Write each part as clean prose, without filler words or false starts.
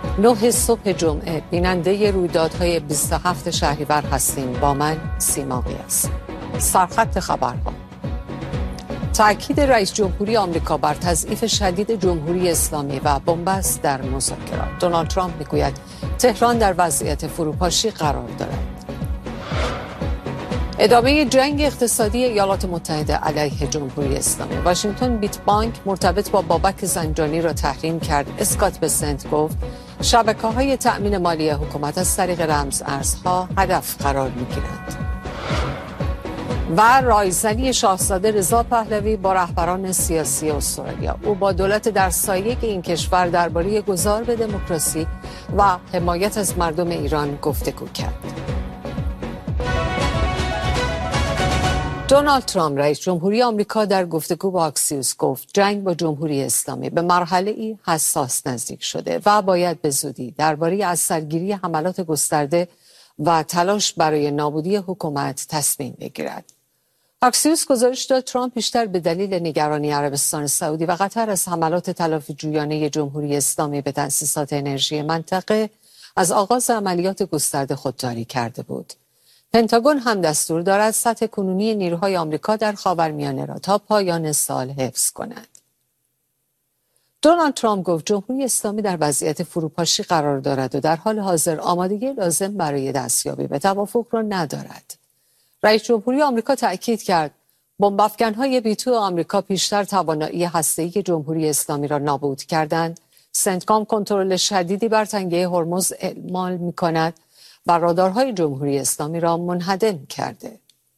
9 صبح جمعه بیننده رویدادهای 27 شهریور هستیم. با من سیما قیاس. سرخط خبرها: تأکید رئیس جمهوری آمریکا بر تضعیف شدید جمهوری اسلامی و بنبست در مذاکرات. دونالد ترامپ میگوید تهران در وضعیت فروپاشی قرار دارد. ادامه جنگ اقتصادی ایالات متحده علیه جمهوری اسلامی. واشنگتن بیت بانک مرتبط با بابک زنجانی را تحریم کرد. اسکات بسنت گفت شبکه‌های تأمین مالی حکومت از طریق رمز ارزها هدف قرار می‌گیرند. و رایزنی شاهزاده رضا پهلوی با رهبران سیاسی استرالیا. او با دولت در سایه این کشور درباره گذار به دموکراسی و حمایت از مردم ایران گفتگو کرد. دونالد ترامپ رئیس جمهوری آمریکا در گفتگو با اکسیوس گفت جنگ با جمهوری اسلامی به مرحله‌ای حساس نزدیک شده و باید به زودی درباره از سرگیری حملات گسترده و تلاش برای نابودی حکومت تصمیم بگیرد. اکسیوس گزارش داد ترامپ بیشتر به دلیل نگرانی عربستان سعودی و قطر از حملات تلافی‌جویانه جمهوری اسلامی به تأسیسات انرژی منطقه از آغاز عملیات گسترده خودداری کرده بود. پنتاگون هم دستور دارد سطح کنونی نیروهای آمریکا در خاورمیانه را تا پایان سال حفظ کند. دونالد ترامپ گفت جمهوری اسلامی در وضعیت فروپاشی قرار دارد و در حال حاضر آمادگی لازم برای دستیابی به توافق را ندارد. رئیس جمهوری آمریکا تأکید کرد بمب‌افکن‌های بی‌تو آمریکا پیشتر توانایی هسته‌ای جمهوری اسلامی را نابود کردند. سنتکام کنترل شدیدی بر تنگه هرمز اعمال می‌کند و رادارهای جمهوری اسلامی را منهدم کرده.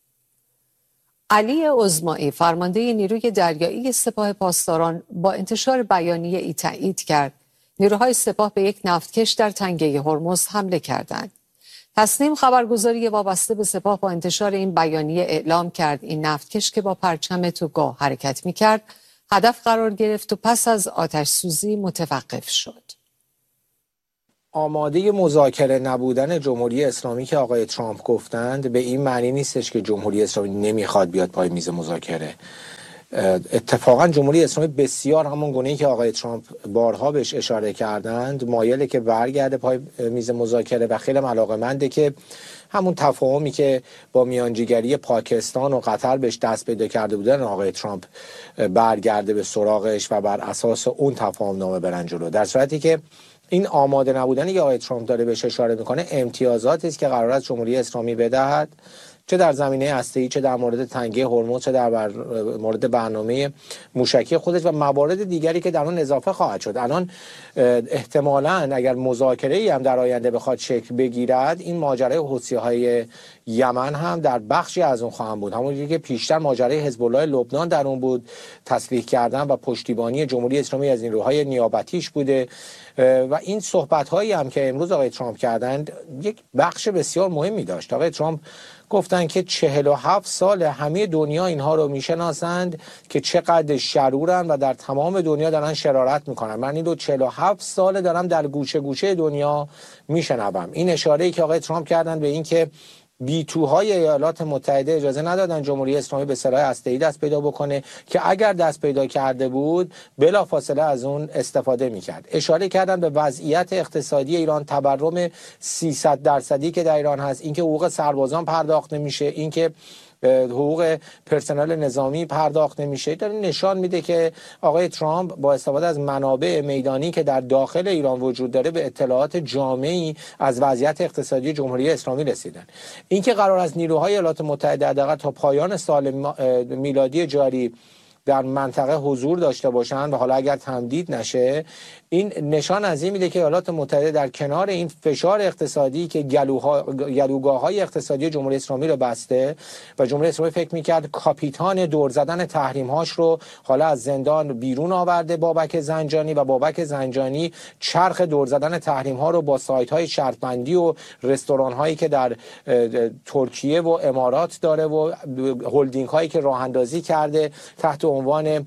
علی عظمایی فرمانده نیروی دریایی سپاه پاسداران با انتشار بیانیه ای تایید کرد نیروهای سپاه به یک نفتکش در تنگه هرمز حمله کردند. تصنیم خبرگزاری وابسته به سپاه با انتشار این بیانیه اعلام کرد این نفتکش که با پرچم توگاه حرکت می‌کرد هدف قرار گرفت و پس از آتش سوزی متوقف شد. آماده مذاکره نبودن جمهوری اسلامی که آقای ترامپ گفتند به این معنی نیستش که جمهوری اسلامی نمیخواد بیاد پای میز مذاکره. اتفاقا جمهوری اسلامی بسیار همون گونه‌ای که آقای ترامپ بارها بهش اشاره کردند مایله که برگرده پای میز مذاکره و خیلی علاقه‌منده که همون تفاهمی که با میانجیگری پاکستان و قطر بهش دست پیدا کرده بودن آقای ترامپ برگرده به سراغش و بر اساس اون تفاهم نامه برن جلو. در صورتی که این آماده نبودنی که آقای ترامپ داره بهش اشاره میکنه امتیازاتی است که قرار است جمهوری اسلامی بدهد، چه در زمینه هسته‌ای، چه در مورد تنگه هرمز، چه در مورد برنامه موشکی خودش و موارد دیگری که در اون اضافه خواهد شد. الان احتمالاً اگر مذاکره‌ای هم در آینده بخواد شکل بگیرد این ماجرای حوثی‌های یمن هم در بخشی از اون خواهم بود، همونجوری که پیشتر ماجرای حزب الله لبنان در اون بود، تسلیح کردن و پشتیبانی جمهوری اسلامی از نیروهای نیابتیش بوده و این صحبت‌هایی هم که امروز آقای ترامپ کردند یک بخش بسیار مهمی داشت. آقای ترامپ گفتن که 47 سال همه دنیا اینها رو میشناسند که چقدر شرورن و در تمام دنیا دارن شرارت میکنن. من این رو 47 سال دارم در گوشه گوشه دنیا میشنوم. این اشاره‌ای که آقای ترامپ کردن به این که بیتوهای ایالات متحده اجازه ندادن جمهوری اسلامی به سلاح هسته‌ای دست پیدا بکنه که اگر دست پیدا کرده بود بلافاصله از اون استفاده میکرد. اشاره کردن به وضعیت اقتصادی ایران، تورم 300% که در ایران هست، اینکه حقوق سربازان پرداخت نمیشه، اینکه حقوق پرسنل نظامی پرداخت نمیشه. داره نشان میده که آقای ترامپ با استفاده از منابع میدانی که در داخل ایران وجود داره به اطلاعات جامعی از وضعیت اقتصادی جمهوری اسلامی رسیدن. اینکه قرار است نیروهای ایالات متحده حداقل تا پایان سال میلادی جاری در منطقه حضور داشته باشند و حالا اگر تمدید نشه این نشان از این میده که ایالات متحده در کنار این فشار اقتصادی که گلوگاه‌های اقتصادی جمهوری اسلامی رو بسته و جمهوری اسلامی فکر میکرد کاپیتان دور زدن تحریم‌هاش رو حالا از زندان بیرون آورده بابک زنجانی و بابک زنجانی چرخ دور زدن تحریم‌ها رو با سایت‌های شرط‌بندی و رستوران‌هایی که در ترکیه و امارات داره و هلدینگ‌هایی که راه اندازی کرده تحت عنوان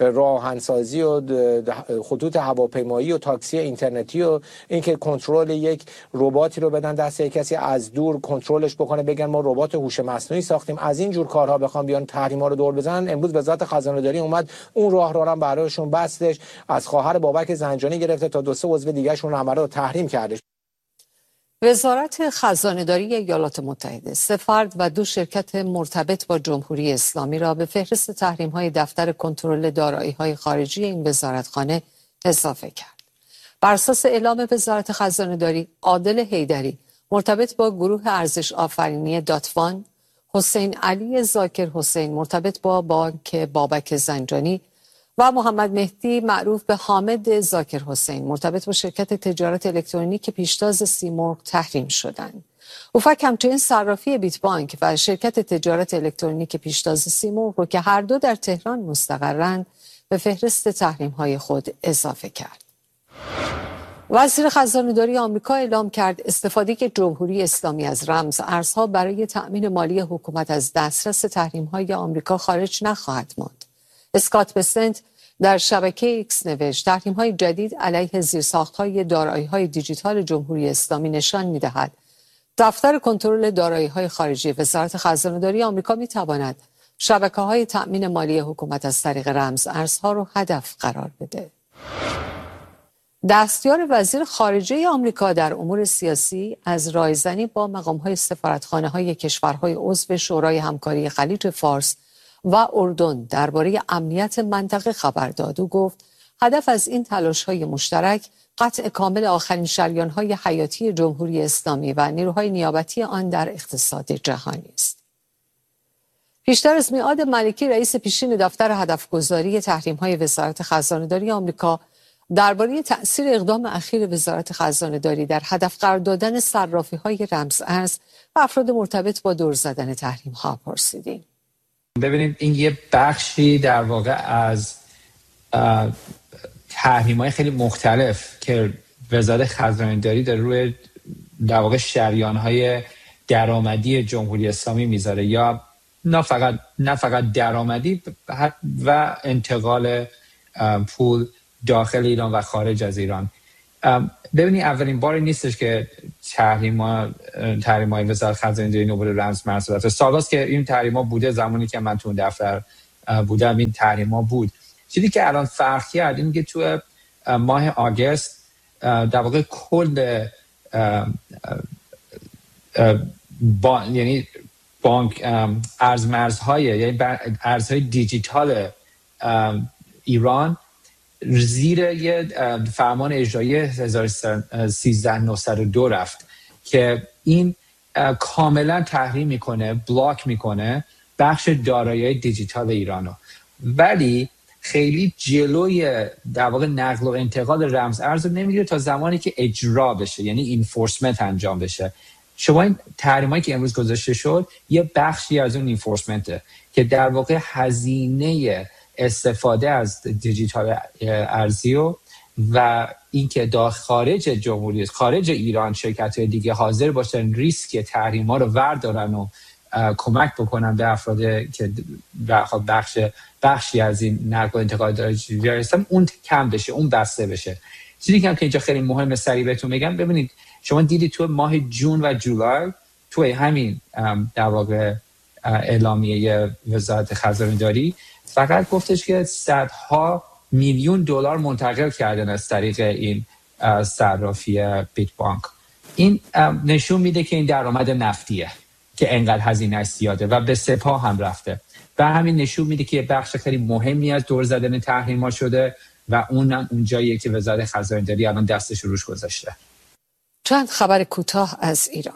راه‌آهن‌سازی و خطوط هواپیمایی و تاکسی اینترنتی و اینکه کنترل یک رباتی رو بدن دست یک کسی از دور کنترلش بکنه، بگن ما ربات هوش مصنوعی ساختیم، از این جور کارها بخوام بیان تحریما رو دور بزنن. امروز وزارت خزانه‌داری اومد اون راه رو هم برایشون بستش، از خواهر بابک زنجانی گرفته تا 2-3 عضو دیگه‌شون عمره رو تحریم کردش. وزارت خزانه‌داری ایالات متحده 3 فرد و 2 شرکت مرتبط با جمهوری اسلامی را به فهرست تحریم‌های دفتر کنترل دارایی‌های خارجی این وزارتخانه اضافه کرد. بر اساس اعلام وزارت خزانه‌داری، عادل حیدری مرتبط با گروه ارزش آفرینی داتوان، حسین علی ذاکر حسین مرتبط با بانک بابک زنجانی و محمد مهدی معروف به حامد ذاکر حسین مرتبط با شرکت تجارت الکترونیک پیشتاز سیمرغ تحریم شدند. اوفک همچنین صرافی بیت بانک و شرکت تجارت الکترونیک پیشتاز سیمرغ رو که هر دو در تهران مستقرند به فهرست تحریم‌های خود اضافه کرد. وزیر خزانه‌داری آمریکا اعلام کرد استفاده جمهوری اسلامی از رمز ارزها برای تأمین مالی حکومت از دسترس تحریم‌های آمریکا خارج نخواهد ماند. اسکات بسنت در شبکه ایکس نوشت تحریم‌های جدید علیه زیرساخت‌های دارایی‌های دیجیتال جمهوری اسلامی نشان می‌دهد دفتر کنترل دارایی‌های خارجی وزارت خزانه‌داری آمریکا می‌تواند شبکه‌های تأمین مالی حکومت از طریق رمز ارزها را هدف قرار بده. دستیار وزیر خارجه آمریکا در امور سیاسی از رایزنی با مقام‌های سفارتخانه‌های کشورهای عضو شورای همکاری خلیج فارس و اردن درباره امنیت منطقه خبر داد و گفت هدف از این تلاش‌های مشترک قطع کامل آخرین شریان‌های حیاتی جمهوری اسلامی و نیروهای نیابتی آن در اقتصاد جهانی است. پیشتر از میعاد ملکی رئیس پیشین دفتر هدفگذاری تحریم‌های وزارت خزانه‌داری آمریکا درباره تأثیر اقدام اخیر وزارت خزانه‌داری در هدف قرار دادن صرافی‌های رمز ارز و افراد مرتبط با دور زدن تحریم‌ها پرسیدیم. ببینید این یه بخشی در واقع از تحریم‌های خیلی مختلف که وزارت خزانه‌داری در روی در واقع شریان‌های درآمدی جمهوری اسلامی میذاره، یا نه فقط درآمدی و انتقال پول داخل ایران و خارج از ایران. ببینید اولین باری نیستش که تحریم‌های وزارت خزانه‌داری نوبل رمز مرز داره. سالاست که این تحریم‌ها بوده، زمانی که من تو اون دفتر بودم این تحریم‌ها بود. چیزی که الان فرق کرد این که تو ماه آگوست در واقع کل یعنی بانک ارزمرزهای یعنی ارزهای دیجیتال ایران زیر یه فرمان اجرایی 13902 رفت که این کاملا تحریم میکنه، بلاک میکنه بخش دارایی دیجیتال ایرانو، ولی خیلی جلوی در واقع نقل و انتقال رمز ارز نمیگیره تا زمانی که اجرا بشه، یعنی اینفورسمنت انجام بشه. شما این تحریمایی که امروز گذاشته شد یه بخشی از اون اینفورسمنته که در واقع هزینه استفاده از دیجیتال ارزی و اینکه خارج جمهوری خارج ایران شرکت‌های دیگه حاضر باشن ریسک تحریم‌ها رو وردارن و کمک بکنن به افراد که بخشی از این نقل و انتقال دارایی هستن، اون کم بشه، اون بسته بشه. چیزی که اینجا خیلی مهمه سریع بهتون بگم، ببینید شما دیدید تو ماه جون و جولای تو همین در واقع اعلامیه وزارت خزانه‌داری فقط گفتش که صدها میلیون دلار منتقل کردن از طریق این صرافی بیت بانک. این نشون میده که این درآمد نفتیه که انقدر هزینه‌اش زیاده و به سپاه هم رفته و همین نشون میده که یه بخش خیلی مهمی از دور زدن تحریم‌ها شده و اونم اونجاییه که وزارت خزانه‌داری الان دستش روش گذاشته. چند خبر کوتاه از ایران.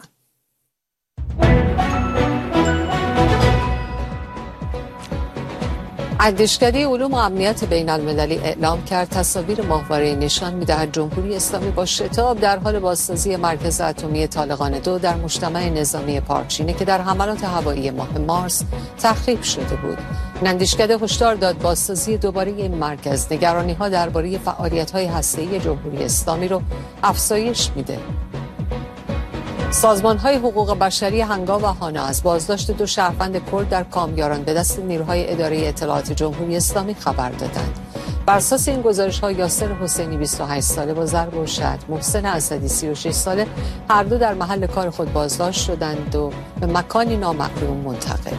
اندیشکده علوم و امنیت بین المللی اعلام کرد تصاویر ماهواره نشان می‌دهد جمهوری اسلامی با شتاب در حال بازسازی مرکز اتمی طالقان 2 در مجتمع نظامی پارچینه که در حملات هوایی ماه مارس تخریب شده بود. اندیشکده هشدار داد بازسازی دوباره این مرکز نگرانی‌ها درباره فعالیت‌های هسته‌ای جمهوری اسلامی رو افزایش میده. سازمان‌های حقوق بشری هنگام و هانا از بازداشت 2 شهروند کرد در کامیاران به دست نیروهای اداره اطلاعات جمهوری اسلامی خبر دادند. بر اساس این گزارش‌ها یاسر حسینی 28 ساله با ضرب و شتم، محسن اسدی 36 ساله هر دو در محل کار خود بازداشت شدند و به مکانی نامعلوم منتقل.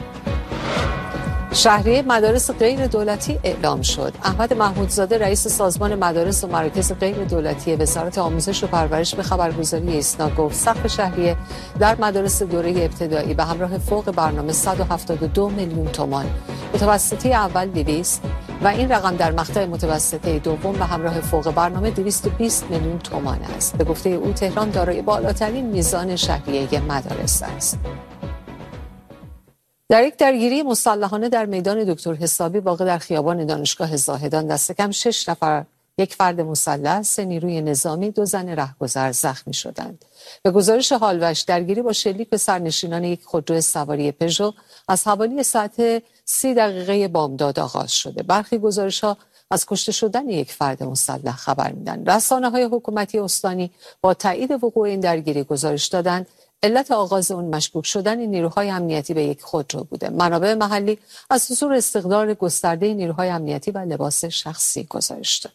شهریه مدارس غیر دولتی اعلام شد. احمد محمودزاده رئیس سازمان مدارس و مراکز غیر دولتی وزارت آموزش و پرورش به خبرگزاری ایسنا گفت سقف شهریه در مدارس دوره ابتدایی به همراه فوق برنامه 172 میلیون تومان، متوسطه اول 200 و این رقم در مقطع متوسطه دوم به همراه فوق برنامه 220 میلیون تومان است. به گفته او تهران دارای بالاترین میزان شهریه مدارس است. در یک درگیری مسلحانه در میدان دکتر حسابی واقع در خیابان دانشگاه زاهدان دست کم 6 نفر، یک فرد مسلح، 3 نیروی نظامی، 2 زن رهگذر زخمی شدند. به گزارش هالوش درگیری با شلیک به سرنشینان یک خودرو سواری پژو از حوالی ساعت 30 بامداد آغاز شده. برخی گزارش‌ها از کشته شدن یک فرد مسلح خبر میدن. رسانه‌های حکومتی استانی با تایید وقوع این درگیری گزارش دادند علت آغاز اون مشکوک شدن نیروهای امنیتی به یک خودرو بوده. منابع محلی از حضور استقرار گسترده نیروهای امنیتی و لباس شخصی گزارش داده.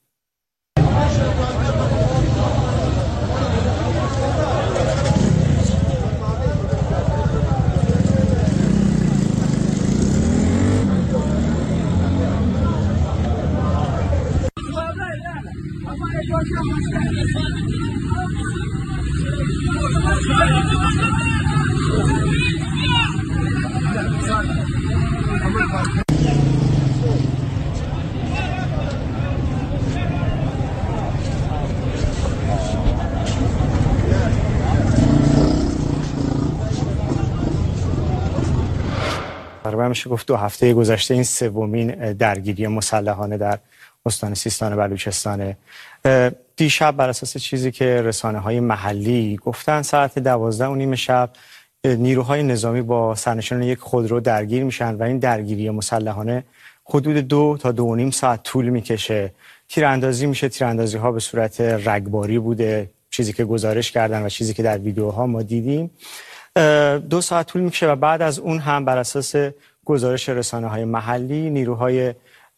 تقریبا میشه گفت 2 هفته گذشته این سومین درگیری مسلحانه در استان سیستان و بلوچستان. دیشب بر اساس چیزی که رسانه‌های محلی گفتن ساعت 12:30 شب نیروهای نظامی با سرنشینان یک خودرو درگیر میشن و این درگیری مسلحانه حدود 2 تا 2.5 ساعت طول میکشه. تیراندازی میشه، تیراندازی‌ها به صورت رگباری بوده، چیزی که گزارش کردن و چیزی که در ویدیوها ما دیدیم. 2 ساعت طول میکشه و بعد از اون هم بر اساس گزارش رسانه‌های محلی نیروهای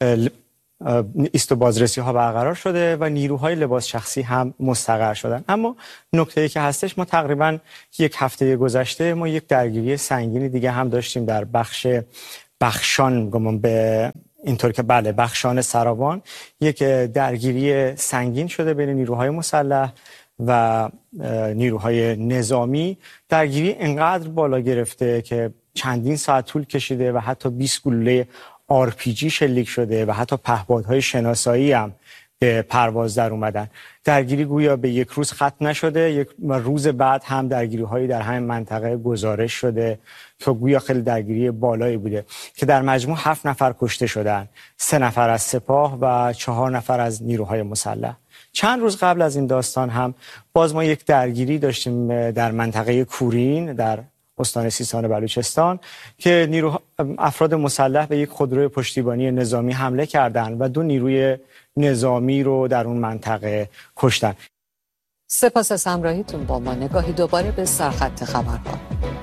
ایست و بازرسی ها برقرار شده و نیروهای لباس شخصی هم مستقر شدن. اما نکته‌ای که هستش، ما تقریبا 1 هفته گذشته ما یک درگیری سنگینی دیگه هم داشتیم در بخش بخشان، به اینطور که بله بخشان سراوان یک درگیری سنگین شده بین نیروهای مسلح و نیروهای نظامی. درگیری انقدر بالا گرفته که چندین ساعت طول کشیده و حتی 20 گلوله RPG شلیک شده و حتی پهپادهای شناسایی هم به پرواز در اومدن. درگیری گویا به 1 روز ختم نشده، 1 روز بعد هم درگیری‌هایی در همین منطقه گزارش شده که گویا خیلی درگیری بالایی بوده که در مجموع 7 نفر کشته شدن، 3 نفر از سپاه و 4 نفر از نیروهای مسلح. چند روز قبل از این داستان هم باز ما یک درگیری داشتیم در منطقه کورین در استان سیستان و بلوچستان که افراد مسلح به یک خودروی پشتیبانی نظامی حمله کردند و 2 نیروی نظامی رو در اون منطقه کشتن. سپاس از همراهیتون با ما. نگاهی دوباره به سرخط خبرها.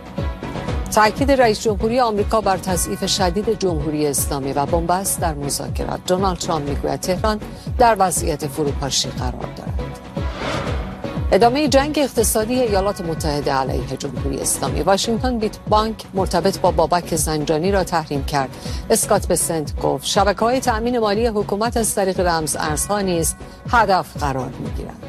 تاکید رئیس جمهوری آمریکا بر تضعیف شدید جمهوری اسلامی و بنبست در مذاکرات. دونالد ترامپ میگوید تهران در وضعیت فروپاشی قرار دارد. ادامه جنگ اقتصادی ایالات متحده علیه جمهوری اسلامی. واشنگتن بیت بانک مرتبط با بابک زنجانی را تحریم کرد. اسکات بسنت گفت شبکه‌های تأمین مالی حکومت از طریق رمز ارزها نیز هدف قرار می‌گیرند.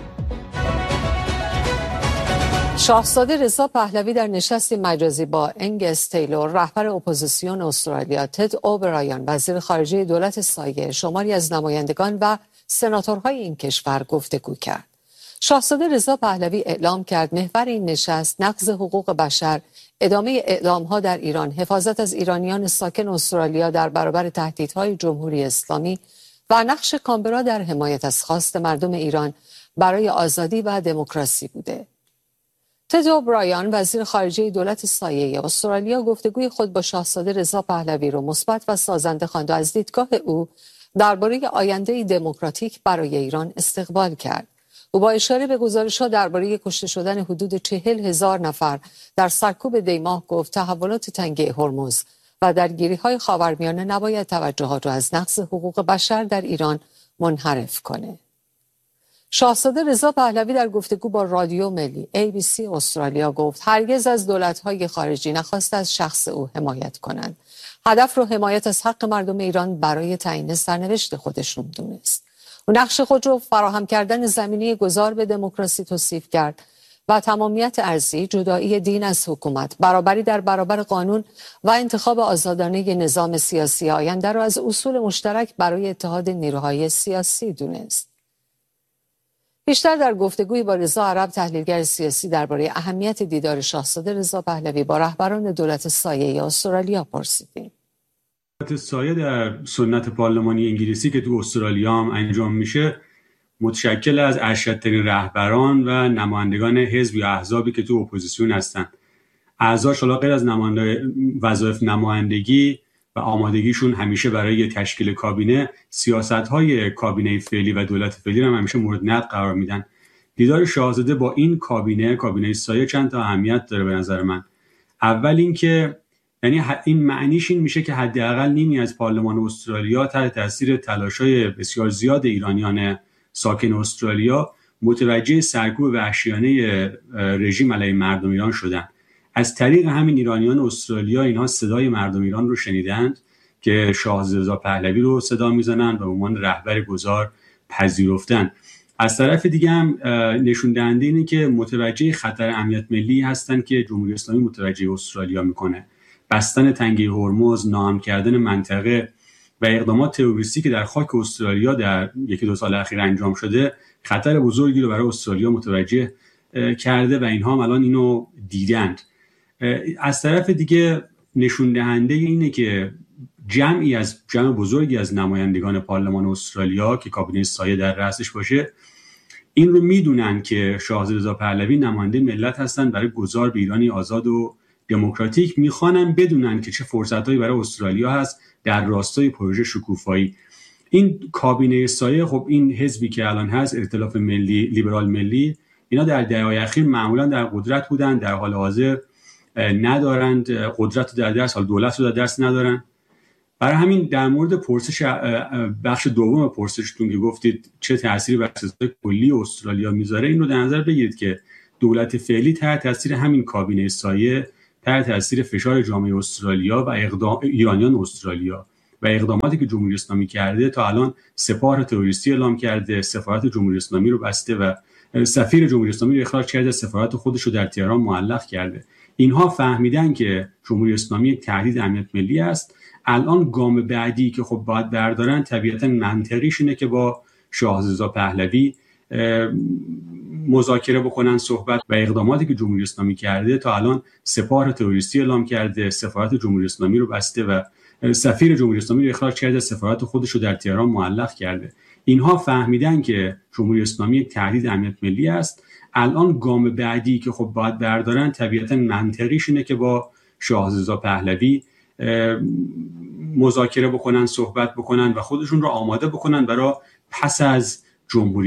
شاهزاده رضا پهلوی در نشستی مجازی با انگس تیلور رهبر اپوزیسیون استرالیا، تد اوبرایان وزیر خارجه دولت سایه، شماری از نمایندگان و سناتورهای این کشور گفتگو کرد. شاهزاده رضا پهلوی اعلام کرد محور این نشست نقض حقوق بشر، ادامه اعدام‌ها در ایران، حفاظت از ایرانیان ساکن استرالیا در برابر تهدیدهای جمهوری اسلامی و نقش کانبرا در حمایت از خواست مردم ایران برای آزادی و دموکراسی بوده. تد اوبرایان وزیر خارجه دولت سایه استرالیا گفتگوی خود با شاهزاده رضا پهلوی را مثبت و سازنده خواند و از دیدگاه او درباره آینده دموکراتیک برای ایران استقبال کرد. او با اشاره به گزارش‌ها درباره کشته شدن حدود 40,000 نفر در سرکوب دیماه گفت تحولات تنگه هرمز و درگیری‌های خاورمیانه نباید توجهات را از نقض حقوق بشر در ایران منحرف کنه. شاهزاده رضا پهلوی در گفتگو با رادیو ملی ABC استرالیا گفت هرگز از دولت‌های خارجی نخواست از شخص او حمایت کنند. هدف رو حمایت از حق مردم ایران برای تعیین سرنوشت خودشون دونست. او نقش خود رو فراهم کردن زمینه گذار به دموکراسی توصیف کرد و تمامیت ارضی، جدایی دین از حکومت، برابری در برابر قانون و انتخاب آزادانه نظام سیاسی آینده را از اصول مشترک برای اتحاد نیروهای سیاسی دونست. بیشتر در گفتگوی با رضا عرب تحلیلگر سیاسی درباره اهمیت دیدار شاهزاده رضا پهلوی با رهبران دولت سایه استرالیا پرسیدیم. دولت سایه در سنت پارلمانی انگلیسی که تو استرالیا هم انجام میشه متشکل از ارشدترین رهبران و نمایندگان حزب یا احزابی که تو اپوزیسیون هستن. اعضاش حالا غیر از وظایف نمایندگی و آمادگیشون همیشه برای تشکیل کابینه، سیاست‌های کابینه فعلی و دولت فعلی هم همیشه مورد نقد قرار میدن. دیدار شاهزاده با این کابینه سایه چند تا اهمیت داره به نظر من. اول اینکه یعنی این معنیش این میشه که حداقل نیمی از پارلمان استرالیا تحت تاثیر تلاش‌های بسیار زیاد ایرانیان ساکن استرالیا متوجه سرکوب وحشیانه رژیم علیه مردم ایران شدن. از طریق همین ایرانیان استرالیا اینها صدای مردم ایران رو شنیدند که شاهزاده رضا پهلوی رو صدا میزنن و به عنوان رهبر گذار پذیرفتن. از طرف دیگه هم نشون دهنده اینه که متوجه خطر امنیت ملی هستن که جمهوری اسلامی متوجه استرالیا میکنه. بستن تنگه هرمز، ناامن کردن منطقه و اقدامات تروریستی که در خاک استرالیا در یکی دو سال اخیر انجام شده خطر بزرگی رو برای استرالیا متوجه کرده و اینها هم الان اینو دیدند. از طرف دیگه نشون دهنده اینه که جمع بزرگی از نمایندگان پارلمان استرالیا که کابینه سایه در رأسش باشه این رو میدونن که شاهزاده رضا پهلوی نماینده ملت هستن برای گذار به ایرانی آزاد و دموکراتیک. میخوانن بدونن که چه فرصتایی برای استرالیا هست در راستای پروژه شکوفایی. این کابینه سایه، خب این حزبی که الان هست ائتلاف ملی لیبرال ملی، اینا در دهه‌های اخیر معمولا در قدرت بودن، در حال حاضر ندارند قدرت رو در دست، حال دولت رو در دست ندارن. برای همین در مورد پرسش بخش دوم پرسشتون که گفتید چه تأثیری بر سیاست کلی استرالیا میذاره، این رو در نظر بگیرید که دولت فعلی تحت تاثیر همین کابینه سایه، تحت تاثیر فشار جامعه استرالیا و ایرانیان استرالیا و اقداماتی که جمهوری اسلامی کرده تا الان سپاه تروریستی اعلام کرده، سفارت جمهوری اسلامی رو بسته و سفیر جمهوری اسلامی رو اخراج کرده، سفارت خودش رو در تهران معلق کرده. اینها فهمیدن که جمهوری اسلامی یک تهدید امنیت ملی است. الان گام بعدی که خب باید بردارن طبیعتا منطقیش اینه که با شاهزاده رضا پهلوی مذاکره بکنن، صحبت و اقداماتی که جمهوری اسلامی کرده تا الان سپاه تروریستی اعلام کرده، سفارت جمهوری اسلامی رو بسته و سفیر جمهوری اسلامی رو اخراج کرده، سفارت خودش رو در تهران معلق کرده. اینها فهمیدن که جمهوری اسلامی یک تهدید امنیت ملی است. الان گام بعدی که خب باید بردارن طبیعتا منطقیش اینه که با شاهزاده رضا پهلوی مذاکره بکنن، صحبت بکنن و خودشون رو آماده بکنن برای پس از جمهوری